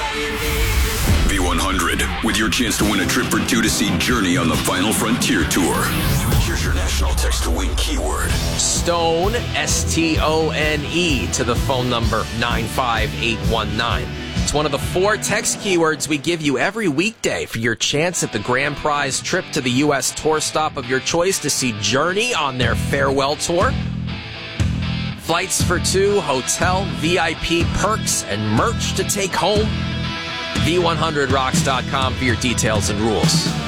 V100, with your chance to win a trip for two to see Journey on the Final Frontier Tour. Here's your national text to win keyword. Stone, S-T-O-N-E, to the phone number 95819. It's one of the 4 text keywords we give you every weekday for your chance at the grand prize trip to the U.S. tour stop of your choice to see Journey on their farewell tour. Flights for 2, hotel, VIP perks, and merch to take home. V100rocks.com for your details and rules.